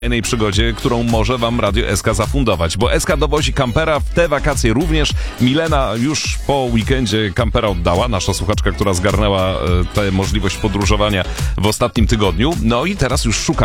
fajnej przygodzie, którą może wam Radio SK zafundować, bo SK dowozi kampera w te wakacje również. Milena już po weekendzie kampera oddała, nasza słuchaczka, która zgarnęła tę możliwość podróżowania w ostatnim tygodniu. No i teraz już szuka